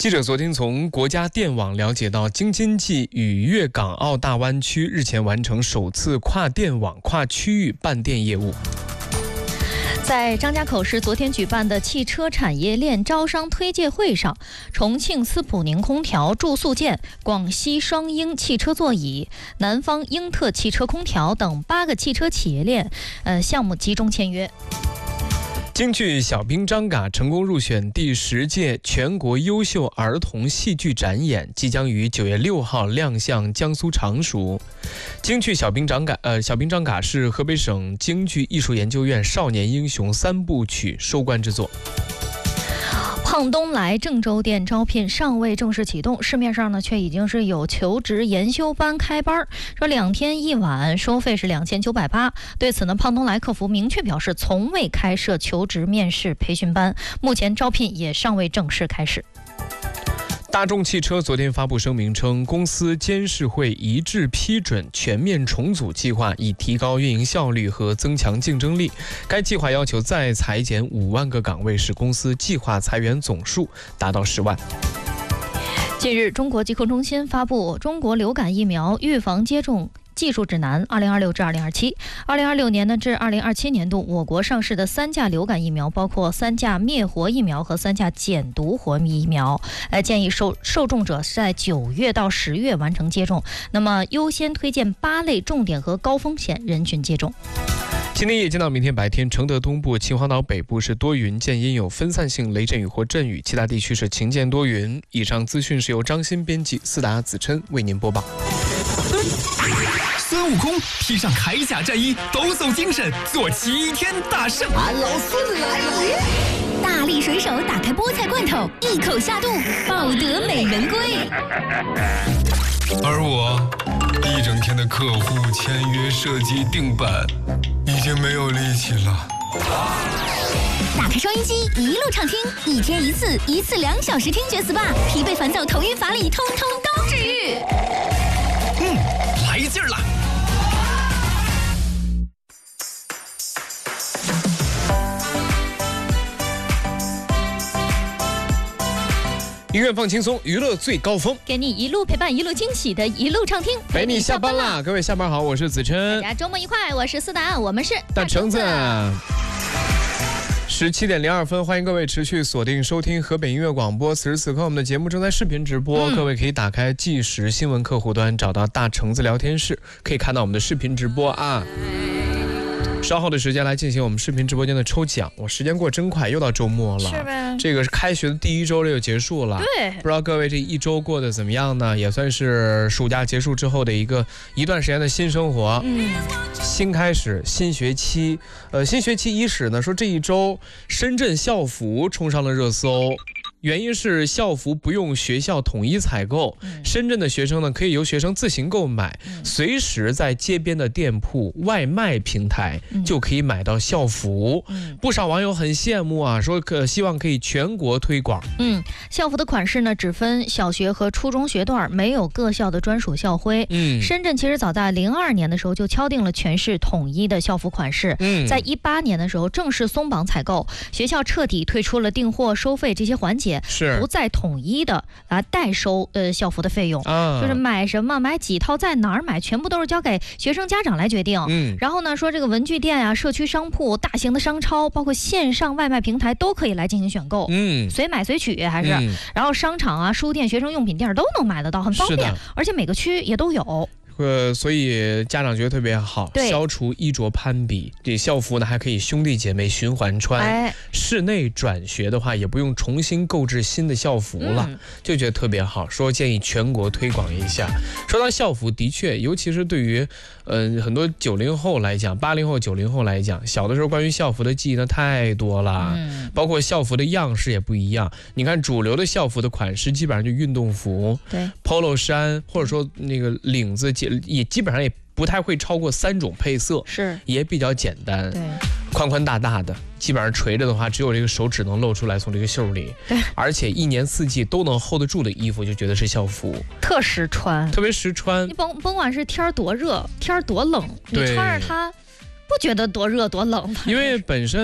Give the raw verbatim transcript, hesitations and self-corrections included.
记者昨天从国家电网了解到，京津冀与粤港澳大湾区日前完成首次跨电网、跨区域办电业务。 在张家口市昨天举办的汽车产业链招商推介会上，重庆斯普宁空调、住宿建、广西双鹰汽车座椅、南方英特汽车空调等八个汽车企业链呃项目集中签约。 京剧小兵张嘎成功入选第十届全国优秀儿童戏剧展演，即将于九月六号亮相江苏常熟。京剧小兵张嘎，呃，小兵张嘎是河北省京剧艺术研究院少年英雄三部曲收官之作。 胖东来郑州店招聘尚未正式启动，市面上呢却已经是有求职研修班开班，说两天一晚，收费是两千九百八。对此呢，胖东来客服明确表示，从未开设求职面试培训班，目前招聘也尚未正式开始。 大众汽车昨天发布声明称，公司监事会一致批准全面重组计划，以提高运营效率和增强竞争力。该计划要求再裁减五万个岗位，使公司计划裁员总数达到十万。 近日，中国疾控中心发布《中国流感疫苗预防接种技术指南（二零二六至二零二七）》。二零二六年呢至二零二七年度，我国上市的三价流感疫苗包括三价灭活疫苗和三价减毒活疫苗。呃，建议受受众者在九月到十月完成接种。那么，优先推荐八类重点和高风险人群接种。 今天夜间到明天白天，承德东部、秦皇岛北部是多云见阴有分散性雷阵雨或阵雨，其他地区是晴间多云。以上资讯是由张鑫编辑，思达、子琛为您播报。 孙悟空披上铠甲战衣，抖擞精神，做齐天大圣。 俺老孙来了！ 大力水手打开菠菜罐头，一口下肚，抱得美人归。 而我一整天的客户签约、设计、定版，已经没有力气了。 打开收音机，一路畅听，一天一次，一次两小时听觉 S P A， 疲惫烦躁、头晕乏力，通通都治愈。 嗯，来劲儿了！ 音乐放轻松，娱乐最高峰， 给你一路陪伴，一路惊喜的一路畅听。 陪你下班啦！各位下班好，我是子琛。 大家周末愉快，我是思达，我们是大橙子。十七点零二分，欢迎各位持续锁定收听河北音乐广播。此时此刻，我们的节目正在视频直播，嗯、各位可以打开即时新闻客户端，找到大橙子聊天室，可以看到我们的视频直播啊。稍后的时间来进行我们视频直播间的抽奖。我时间过真快，又到周末了， 是呗？ 这个是开学的第一周了，又结束了。 对， 不知道各位这一周过得怎么样呢？也算是暑假结束之后的一个一段时间的新生活， 嗯， 新开始，新学期。呃，新学期伊始呢，说这一周深圳校服冲上了热搜。原因是校服不用学校统一采购，嗯、深圳的学生呢可以由学生自行购买，嗯、随时在街边的店铺、外卖平台就可以买到校服。嗯、不少网友很羡慕啊，说可希望可以全国推广。 嗯，校服的款式呢只分小学和初中学段，没有各校的专属校徽。嗯，深圳其实早在零二年的时候就敲定了全市统一的校服款式。嗯，在一八年的时候正式松绑采购，学校彻底退出了订货、收费这些环节。 是不再统一的啊代收呃校服的费用，啊、就是买什么买几套在哪儿买，全部都是交给学生家长来决定。嗯，然后呢说这个文具店啊、社区商铺、大型的商超，包括线上外卖平台都可以来进行选购。嗯，随买随取还是，嗯、然后商场啊、书店、学生用品店都能买得到，很方便，而且每个区也都有。 呃，所以家长觉得特别好，消除衣着攀比。这校服呢还可以兄弟姐妹循环穿，哎、室内转学的话也不用重新购置新的校服了，嗯、就觉得特别好。说建议全国推广一下。说到校服，的确，尤其是对于呃很多九零后来讲，八零后、九零后来讲，小的时候关于校服的记忆呢太多了，嗯、包括校服的样式也不一样。你看主流的校服的款式基本上就运动服，对 ，polo 衫或者说那个领子也基本上也不太会超过三种配色，是也比较简单，对，宽宽大大的，基本上垂着的话，只有这个手指能露出来从这个袖里，对，而且一年四季都能 hold 得住的衣服，就觉得是校服， 特实穿， 特别实穿。 你甭甭管是天多热，天多冷，你穿着它不觉得多热多冷， 因为本身。